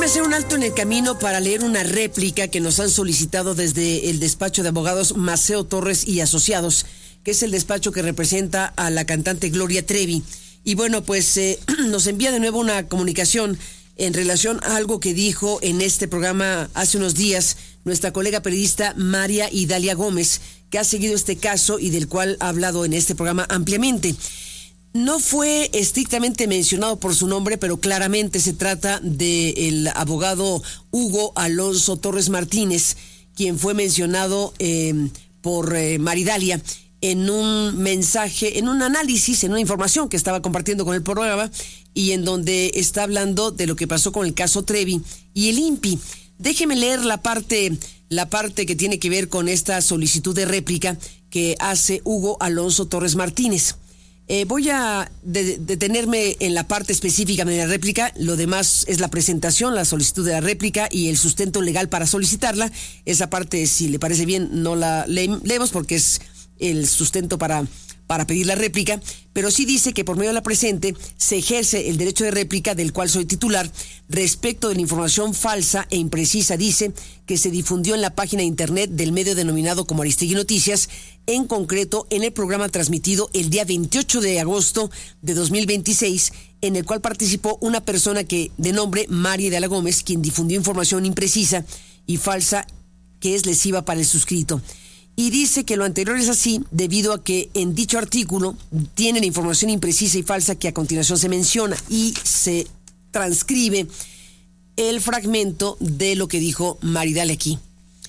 hacer un alto en el camino para leer una réplica que nos han solicitado desde el despacho de abogados Maceo Torres y Asociados, que es el despacho que representa a la cantante Gloria Trevi. Y bueno, pues nos envía de nuevo una comunicación en relación a algo que dijo en este programa hace unos días nuestra colega periodista María Idalia Gómez, que ha seguido este caso y del cual ha hablado en este programa ampliamente. No fue estrictamente mencionado por su nombre, pero claramente se trata del abogado Hugo Alonso Torres Martínez, quien fue mencionado por Maridalia en un mensaje, en un análisis, en una información que estaba compartiendo con el programa y en donde está hablando de lo que pasó con el caso Trevi y el INPI. Déjeme leer la parte que tiene que ver con esta solicitud de réplica que hace Hugo Alonso Torres Martínez. Voy a detenerme en la parte específica de la réplica. Lo demás es la presentación, la solicitud de la réplica y el sustento legal para solicitarla. Esa parte, si le parece bien, no la leemos porque es el sustento para pedir la réplica, pero sí dice que por medio de la presente se ejerce el derecho de réplica del cual soy titular respecto de la información falsa e imprecisa, dice, que se difundió en la página de internet del medio denominado como Aristegui Noticias, en concreto en el programa transmitido el día 28 de agosto de 2026, en el cual participó una persona de nombre María Idalia Gómez, quien difundió información imprecisa y falsa que es lesiva para el suscrito. Y dice que lo anterior es así debido a que en dicho artículo tienen información imprecisa y falsa que a continuación se menciona y se transcribe el fragmento de lo que dijo Maridalia aquí.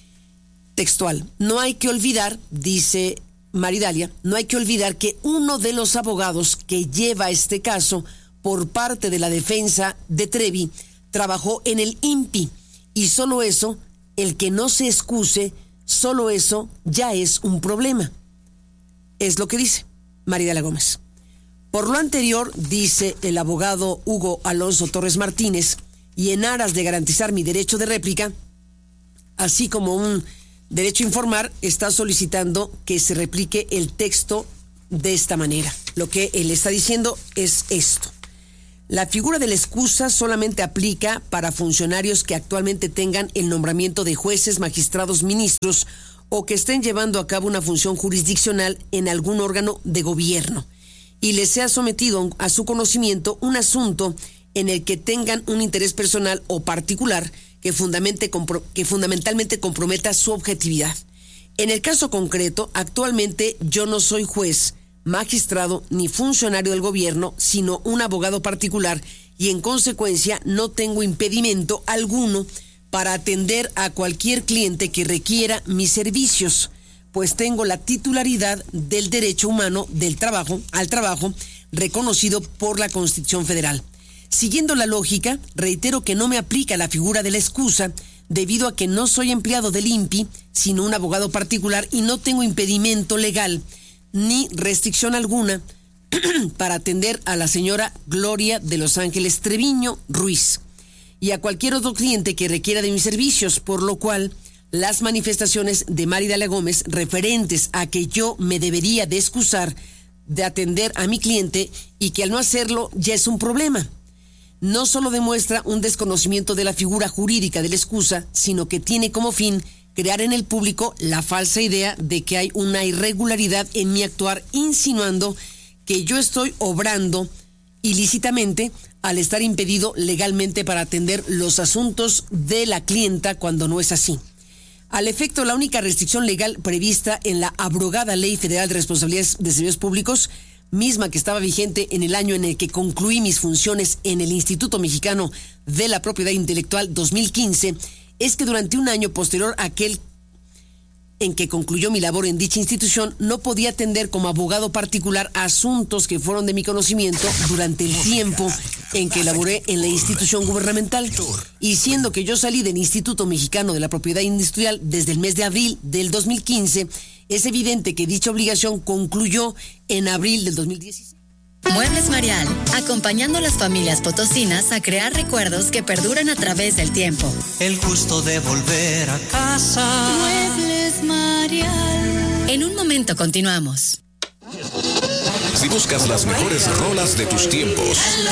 Textual: no hay que olvidar, dice Maridalia, no hay que olvidar que uno de los abogados que lleva este caso por parte de la defensa de Trevi trabajó en el INPI y solo eso, el que no se excuse, solo eso ya es un problema. Es lo que dice María Idalia Gómez. Por lo anterior, dice el abogado Hugo Alonso Torres Martínez, y en aras de garantizar mi derecho de réplica, así como un derecho a informar, está solicitando que se replique el texto de esta manera. Lo que él está diciendo es esto: la figura de la excusa solamente aplica para funcionarios que actualmente tengan el nombramiento de jueces, magistrados, ministros o que estén llevando a cabo una función jurisdiccional en algún órgano de gobierno y les sea sometido a su conocimiento un asunto en el que tengan un interés personal o particular que fundamentalmente comprometa su objetividad. En el caso concreto, actualmente yo no soy juez, magistrado ni funcionario del gobierno, sino un abogado particular y en consecuencia no tengo impedimento alguno para atender a cualquier cliente que requiera mis servicios, pues tengo la titularidad del derecho humano al trabajo reconocido por la Constitución Federal. Siguiendo la lógica, reitero que no me aplica la figura de la excusa debido a que no soy empleado del INPI, sino un abogado particular y no tengo impedimento legal ni restricción alguna para atender a la señora Gloria de Los Ángeles Treviño Ruiz y a cualquier otro cliente que requiera de mis servicios, por lo cual las manifestaciones de María Idalia Gómez referentes a que yo me debería de excusar de atender a mi cliente y que al no hacerlo ya es un problema, no solo demuestra un desconocimiento de la figura jurídica de la excusa, sino que tiene como fin crear en el público la falsa idea de que hay una irregularidad en mi actuar, insinuando que yo estoy obrando ilícitamente al estar impedido legalmente para atender los asuntos de la clienta cuando no es así. Al efecto, la única restricción legal prevista en la abrogada Ley Federal de Responsabilidades de Servicios Públicos, misma que estaba vigente en el año en el que concluí mis funciones en el Instituto Mexicano de la Propiedad Intelectual 2015, es que durante un año posterior a aquel en que concluyó mi labor en dicha institución, no podía atender como abogado particular asuntos que fueron de mi conocimiento durante el tiempo en que laboré en la institución gubernamental. Y siendo que yo salí del Instituto Mexicano de la Propiedad Industrial desde el mes de abril del 2015, es evidente que dicha obligación concluyó en abril del 2016. Muebles Marial, acompañando a las familias potosinas a crear recuerdos que perduran a través del tiempo. El gusto de volver a casa. Muebles Marial. En un momento continuamos. Si buscas las mejores rolas de tus tiempos,